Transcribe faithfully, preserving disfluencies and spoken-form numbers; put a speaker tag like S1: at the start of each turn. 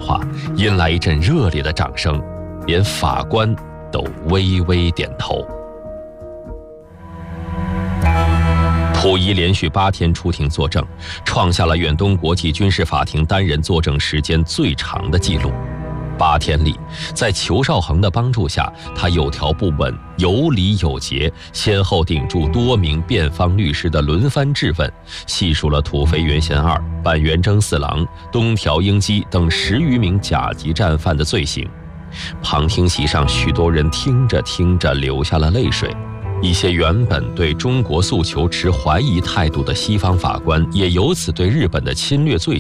S1: 话引来一阵热烈的掌声，连法官都微微点头。溥仪连续八天出庭作证，创下了远东国际军事法庭单人作证时间最长的记录。八天里，在裘绍恒的帮助下，他有条不紊、有理有节，先后顶住多名辩方律师的轮番质问，细数了土肥原贤二、板垣征四郎、东条英机等十余名甲级战犯的罪行。旁听席上，许多人听着听着流下了泪水。一些原本对中国诉求持怀疑态度的西方法官，也由此对日本的侵略罪